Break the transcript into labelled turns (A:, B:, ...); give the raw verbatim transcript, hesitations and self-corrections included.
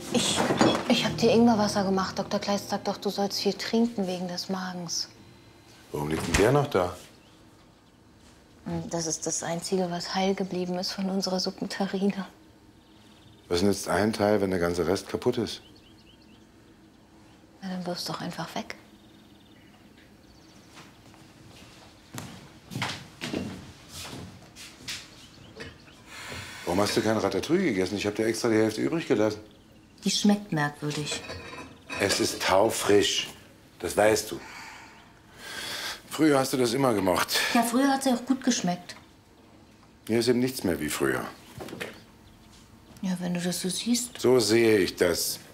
A: Ich, ich habe dir Ingwerwasser gemacht. Doktor Kleist sagt doch, du sollst viel trinken wegen des Magens.
B: Warum liegt denn der noch da?
A: Das ist das Einzige, was heil geblieben ist von unserer Suppenterrine.
B: Was nützt ein Teil, wenn der ganze Rest kaputt ist?
A: Na, dann wirf's doch einfach weg.
B: Warum hast du kein Ratatouille gegessen? Ich habe dir extra die Hälfte übrig gelassen.
A: Die schmeckt merkwürdig.
B: Es ist taufrisch. Das weißt du. Früher hast du das immer gemocht.
A: Ja, früher hat sie auch gut geschmeckt.
B: Hier ist eben nichts mehr wie früher.
A: Ja, wenn du das so siehst.
B: So sehe ich das.